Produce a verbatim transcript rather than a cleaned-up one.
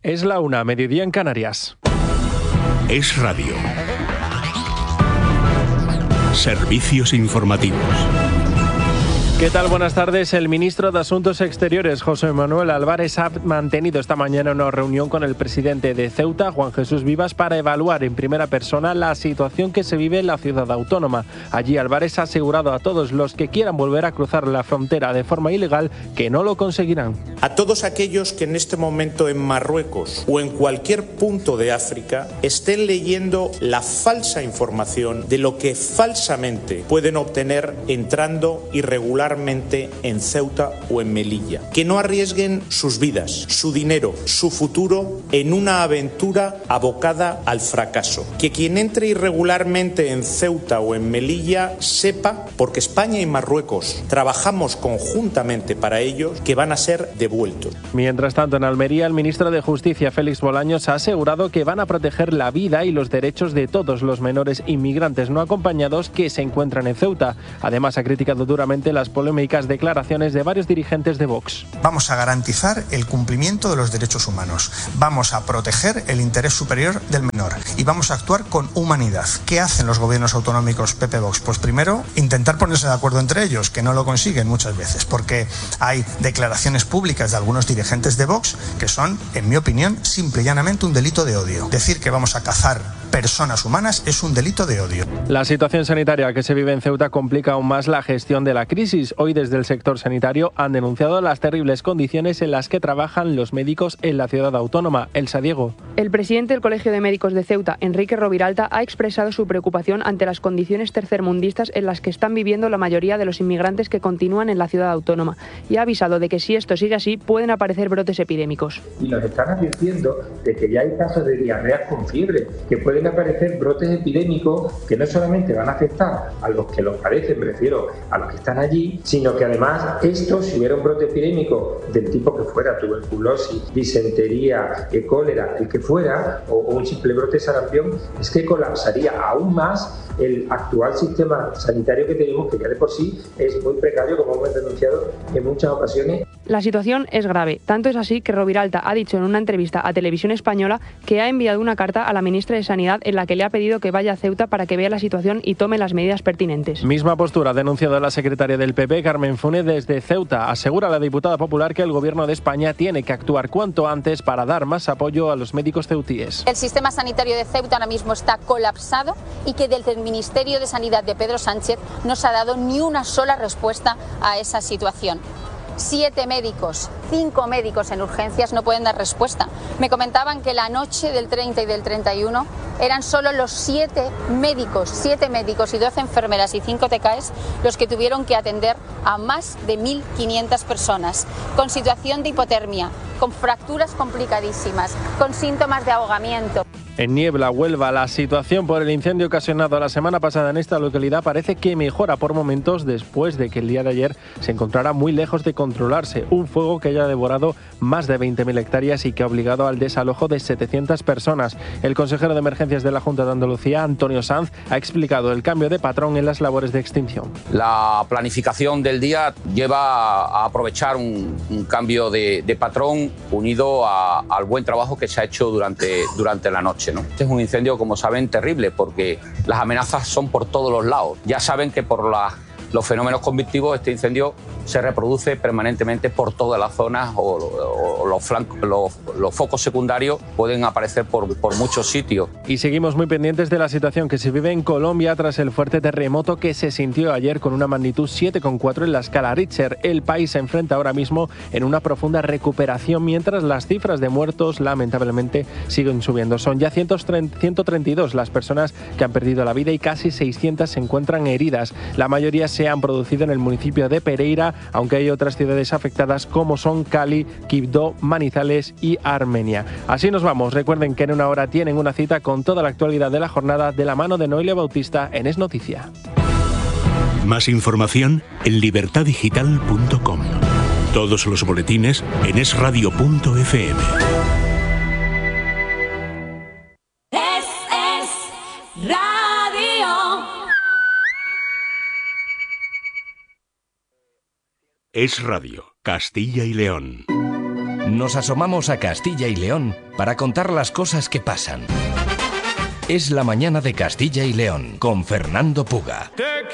Es la una, mediodía en Canarias. Es Radio. Servicios informativos. ¿Qué tal? Buenas tardes. El ministro de Asuntos Exteriores, José Manuel Álvarez, ha mantenido esta mañana una reunión con el presidente de Ceuta, Juan Jesús Vivas, para evaluar en primera persona la situación que se vive en la ciudad autónoma. Allí Álvarez ha asegurado a todos los que quieran volver a cruzar la frontera de forma ilegal que no lo conseguirán. A todos aquellos que en este momento en Marruecos o en cualquier punto de África estén leyendo la falsa información de lo que falsamente pueden obtener entrando irregularmente en Ceuta o en Melilla. Que no arriesguen sus vidas, su dinero, su futuro en una aventura abocada al fracaso. Que quien entre irregularmente en Ceuta o en Melilla sepa, porque España y Marruecos trabajamos conjuntamente para ellos, que van a ser devueltos. Mientras tanto, en Almería, el ministro de Justicia, Félix Bolaños, ha asegurado que van a proteger la vida y los derechos de todos los menores inmigrantes no acompañados que se encuentran en Ceuta. Además, ha criticado duramente las polémicas declaraciones de varios dirigentes de Vox. Vamos a garantizar el cumplimiento de los derechos humanos, vamos a proteger el interés superior del menor y vamos a actuar con humanidad. ¿Qué hacen los gobiernos autonómicos P P Vox? Pues primero, intentar ponerse de acuerdo entre ellos, que no lo consiguen muchas veces, porque hay declaraciones públicas de algunos dirigentes de Vox que son, en mi opinión, simple y llanamente un delito de odio. Decir que vamos a cazar personas humanas es un delito de odio. La situación sanitaria que se vive en Ceuta complica aún más la gestión de la crisis. Hoy desde el sector sanitario han denunciado las terribles condiciones en las que trabajan los médicos en la ciudad autónoma. Elsa Diego. El presidente del Colegio de Médicos de Ceuta, Enrique Roviralta, ha expresado su preocupación ante las condiciones tercermundistas en las que están viviendo la mayoría de los inmigrantes que continúan en la ciudad autónoma y ha avisado de que si esto sigue así pueden aparecer brotes epidémicos. Y nos están advirtiendo de que ya hay casos de diarreas con fiebre, que pueden aparecer brotes epidémicos que no solamente van a afectar a los que los padecen, me refiero a los que están allí, sino que además esto, si hubiera un brote epidémico del tipo que fuera, tuberculosis, disentería, eh, cólera, el que fuera, o, o un simple brote de sarampión, es que colapsaría aún más el actual sistema sanitario que tenemos, que ya de por sí es muy precario, como hemos denunciado en muchas ocasiones. La situación es grave, tanto es así que Roviralta ha dicho en una entrevista a Televisión Española que ha enviado una carta a la ministra de Sanidad en la que le ha pedido que vaya a Ceuta para que vea la situación y tome las medidas pertinentes. Misma postura ha denunciado la secretaria del P P, Carmen Funes, desde Ceuta. Asegura la diputada popular que el gobierno de España tiene que actuar cuanto antes para dar más apoyo a los médicos ceutíes. El sistema sanitario de Ceuta ahora mismo está colapsado y que desde el Ministerio de Sanidad de Pedro Sánchez no se ha dado ni una sola respuesta a esa situación. Siete médicos, cinco médicos en urgencias no pueden dar respuesta. Me comentaban que la noche del treinta y del treinta y uno eran solo los siete médicos, siete médicos y doce enfermeras y cinco T K Es los que tuvieron que atender a más de mil quinientas personas, con situación de hipotermia, con fracturas complicadísimas, con síntomas de ahogamiento. En Niebla, Huelva, la situación por el incendio ocasionado la semana pasada en esta localidad parece que mejora por momentos después de que el día de ayer se encontrara muy lejos de controlarse. Un fuego que haya devorado más de veinte mil hectáreas y que ha obligado al desalojo de setecientas personas. El consejero de Emergencias de la Junta de Andalucía, Antonio Sanz, ha explicado el cambio de patrón en las labores de extinción. La planificación del día lleva a aprovechar un, un cambio de, de patrón unido a, al buen trabajo que se ha hecho durante, durante la noche. ¿no? Este es un incendio, como saben, terrible porque las amenazas son por todos los lados. Ya saben que por la, los fenómenos convectivos este incendio se reproduce permanentemente por todas las zonas o, o los, flancos, los, los focos secundarios pueden aparecer por, por muchos sitios. Y seguimos muy pendientes de la situación que se vive en Colombia tras el fuerte terremoto que se sintió ayer con una magnitud siete coma cuatro en la escala Richter. El país se enfrenta ahora mismo en una profunda recuperación mientras las cifras de muertos lamentablemente siguen subiendo. Son ya ciento treinta y dos las personas que han perdido la vida y casi seiscientas se encuentran heridas. La mayoría se han producido en el municipio de Pereira, aunque hay otras ciudades afectadas como son Cali, Quibdó, Manizales y Armenia. Así nos vamos. Recuerden que en una hora tienen una cita con toda la actualidad de la jornada de la mano de Noelia Bautista en Es Noticia. Más información en libertad digital punto com. Todos los boletines en es radio punto efe eme. Es, es radio. Es Radio, Castilla y León. Nos asomamos a Castilla y León para contar las cosas que pasan. Es la mañana de Castilla y León con Fernando Puga.